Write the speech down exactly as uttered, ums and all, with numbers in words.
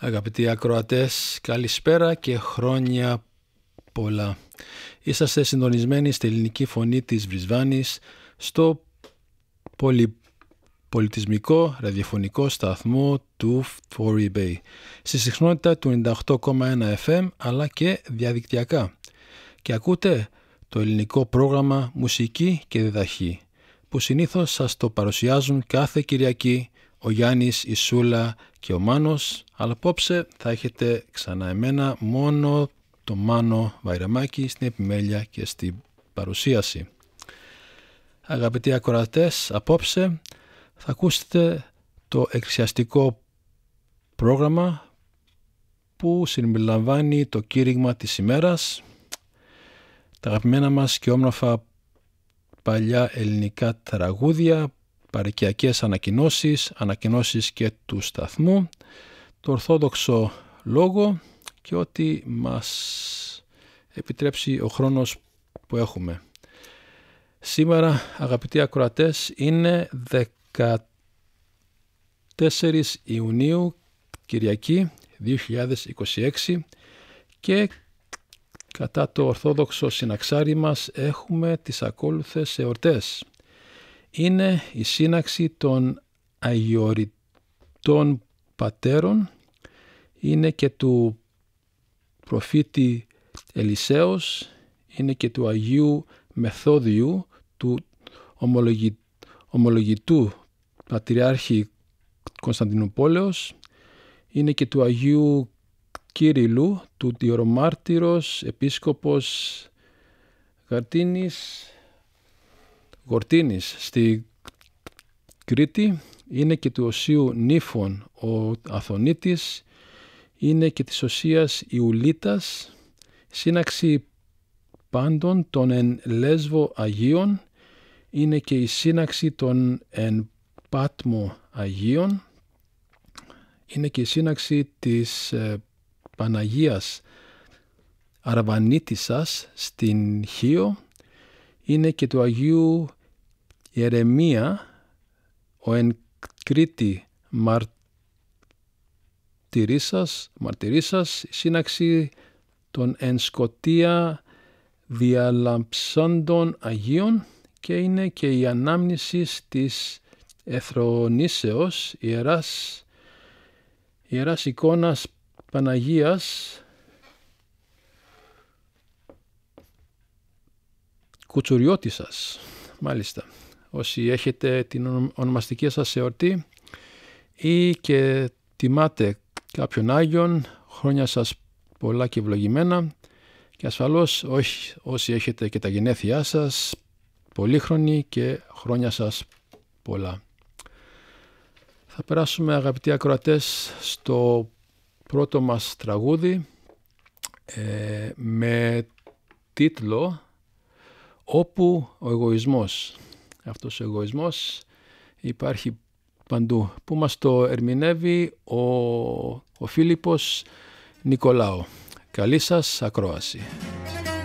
Αγαπητοί ακροατές, καλησπέρα και χρόνια πολλά. Είσαστε συντονισμένοι στη ελληνική φωνή της Βρισβάνης, στο πολυπολιτισμικό ραδιοφωνικό σταθμό του Tory Bay, στη συχνότητα του ενενήντα οκτώ κόμμα ένα εφ εμ, αλλά και διαδικτυακά. Και ακούτε το ελληνικό πρόγραμμα Μουσική και Διδαχή, που συνήθως σας το παρουσιάζουν κάθε Κυριακή ο Γιάννης, η Σούλα και ο Μάνος, αλλά απόψε θα έχετε ξανά εμένα, μόνο το Μάνο Βαϊρεμάκη στην επιμέλεια και στην παρουσίαση. Αγαπητοί ακροατές, απόψε θα ακούσετε το εκκλησιαστικό πρόγραμμα που συμπεριλαμβάνει το κήρυγμα της ημέρας, τα αγαπημένα μας και όμορφα παλιά ελληνικά τραγούδια, παροικιακές ανακοινώσεις, ανακοινώσεις και του σταθμού, το ορθόδοξο λόγο και ό,τι μας επιτρέψει ο χρόνος που έχουμε. Σήμερα, αγαπητοί ακροατές, είναι δεκατέσσερις Ιουνίου, Κυριακή δύο χιλιάδες είκοσι έξι, και κατά το ορθόδοξο συναξάρι μας έχουμε τις ακόλουθες εορτές. Είναι η σύναξη των Αγιοριτών Πατέρων, είναι και του προφήτη Ελισέως, είναι και του Αγίου Μεθόδιου, του ομολογη, ομολογητού Πατριάρχη Κωνσταντινούπολεως, είναι και του Αγίου Κύριλλου, του Ιερομάρτυρος Επίσκοπος Γαρτίνης, Γορτίνης στη Κρήτη, είναι και του Οσίου Νύφων ο Αθωνίτης, είναι και της Οσίας Ιουλίτας, σύναξη πάντων των εν Λέσβο Αγίων, είναι και η σύναξη των εν Πάτμο Αγίων, είναι και η σύναξη της ε, Παναγίας Αρβανίτισσας στην Χίο, είναι και του Αγίου Ιερεμία ο εν Κρήτη Μαρτυρίσας, Μαρτυρίσας, η σύναξη των εν Σκωτία Διαλαμψάντων Αγίων, και είναι και η ανάμνηση της Εθρονήσεως Ιεράς, Ιεράς εικόνας Παναγίας Κουτσουριώτισσας. Μάλιστα, όσοι έχετε την ονομαστική σας εορτή ή και τιμάτε κάποιον Άγιον, χρόνια σας πολλά και ευλογημένα, και ασφαλώς όχι, όσοι έχετε και τα γενέθλιά σας, πολύχρονοι και χρόνια σας πολλά. Θα περάσουμε, αγαπητοί ακροατές, στο πρώτο μας τραγούδι ε, με τίτλο «Όπου ο εγωισμός». Αυτός ο εγωισμός υπάρχει παντού, που μας το ερμηνεύει ο, ο Φίλιππος Νικολάου. Καλή σας ακρόαση.